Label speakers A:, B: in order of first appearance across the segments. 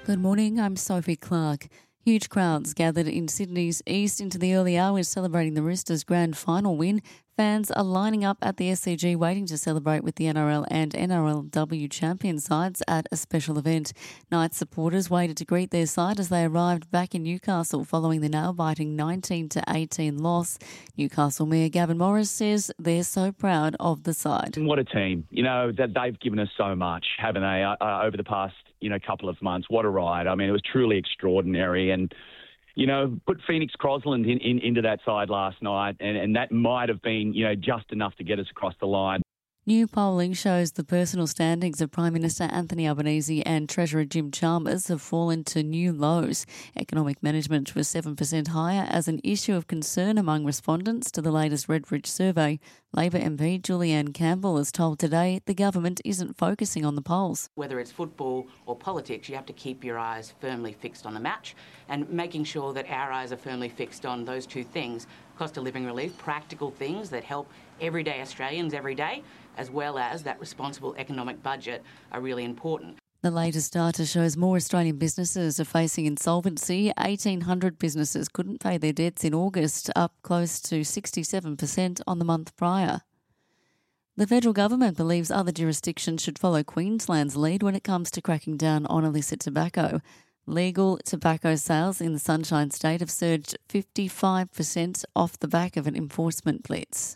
A: Good morning, I'm Sophie Clark. Huge crowds gathered in Sydney's east into the early hours celebrating the Roosters' grand final win. Fans are lining up at the SCG waiting to celebrate with the NRL and NRLW champion sides at a special event. Knights supporters waited to greet their side as they arrived back in Newcastle following the nail-biting 19-18 loss. Newcastle Mayor Gavin Morris says they're so proud of the side.
B: What a team. You know, that they've given us so much, haven't they, over the past, couple of months. What a ride. I mean, it was truly extraordinary. And, put Phoenix Crosland into that side last night, and that might have been, just enough to get us across the line.
A: New polling shows the personal standings of Prime Minister Anthony Albanese and Treasurer Jim Chalmers have fallen to new lows. Economic management was 7% higher as an issue of concern among respondents to the latest Redbridge survey. Labor MP Julianne Campbell has told Today the government isn't focusing on the polls.
C: Whether it's football or politics, you have to keep your eyes firmly fixed on the match, and making sure that our eyes are firmly fixed on those two things: cost of living relief, practical things that help everyday Australians every day, as well as that responsible economic budget, are really important.
A: The latest data shows more Australian businesses are facing insolvency. 1,800 businesses couldn't pay their debts in August, up close to 67% on the month prior. The federal government believes other jurisdictions should follow Queensland's lead when it comes to cracking down on illicit tobacco. Legal tobacco sales in the Sunshine State have surged 55% off the back of an enforcement blitz.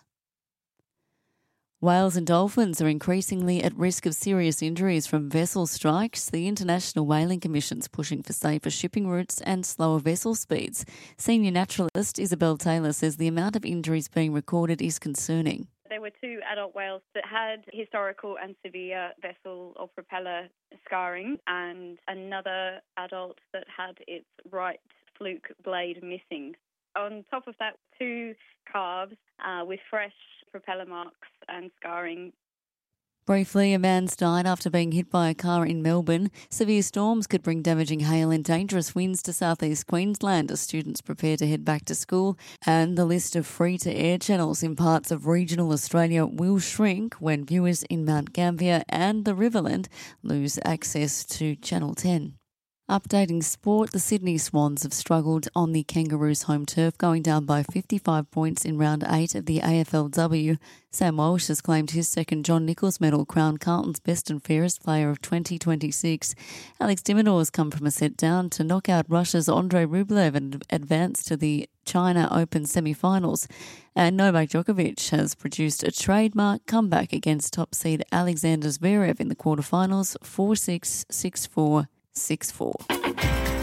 A: Whales and dolphins are increasingly at risk of serious injuries from vessel strikes. The International Whaling Commission's pushing for safer shipping routes and slower vessel speeds. Senior naturalist Isabel Taylor says the amount of injuries being recorded is concerning.
D: There were 2 adult whales that had historical and severe vessel or propeller scarring, and another adult that had its right fluke blade missing. On top of that, 2 calves with fresh propeller marks and scarring.
A: Briefly, a man's died after being hit by a car in Melbourne. Severe storms could bring damaging hail and dangerous winds to southeast Queensland as students prepare to head back to school. And the list of free-to-air channels in parts of regional Australia will shrink when viewers in Mount Gambier and the Riverland lose access to Channel 10. Updating sport, the Sydney Swans have struggled on the Kangaroos' home turf, going down by 55 points in round 8 of the AFLW. Sam Walsh has claimed his second John Nichols medal, crowned Carlton's best and fairest player of 2026. Alex de Minaur has come from a set down to knock out Russia's Andrei Rublev and advance to the China Open semi-finals. And Novak Djokovic has produced a trademark comeback against top seed Alexander Zverev in the quarterfinals, 4-6, 6-4. 6-4.